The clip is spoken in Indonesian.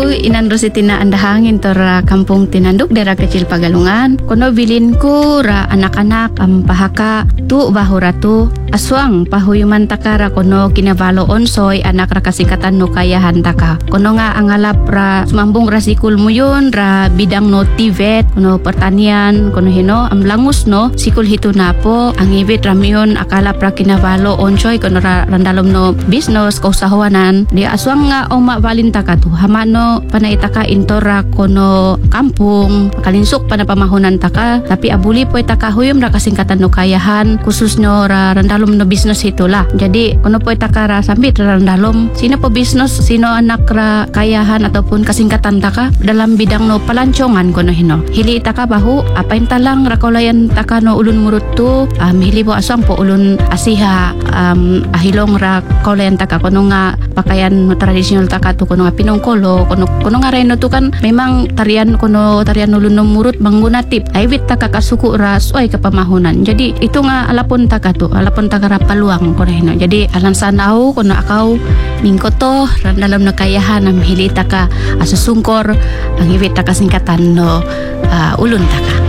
ko inan ro si tinaandahangin to ra kampung Tinanduk dera kecil Pagalungan. Kono bilin ko ra anak-anak pahaka tu bahura tu aswang pahuyuman takara kono kinabalo onsoy anak ra kasikatan no kayahan taka. Kono nga angalap ra sumambong ra sikul mo yun ra bidang no TVET kono pertanian kono hino am langus no sikul hito na po ang ibit ramiyon akala pra kinabalo onsoy kono ra randalom no business kausahawanan di aswang nga oma valinta ka tu hamano panaitaka intora kono kampung kalinsuk pana pamahunan taka tapi abuli po itaka huyom ra kasingkatan no kayahan khusus no ra randalom no business hitola jadi kono po itaka ra sambit ra randalom sino po business sino anak ra kayahan ataupun kasingkatan taka dalam bidang no palancongan kono hino hili itaka bahu apa intalang ra kaulayan taka no ulun murut tu hili po aswang po ulun asiha ahilong ra kaulayan taka kono nga pakaian tradisional taka tu kono nga pinongkolo kono nga reno tu kan memang tarian ulun no murut manggunatip ay wit taka kasuku ras oy kapamahunan jadi itu nga alapon taka ra paluang kono hino jadi alan sanaw kono akaw mingkoto dalam na kayahan ang hili taka asusungkor ang iwit taka singkatan no ulun taka.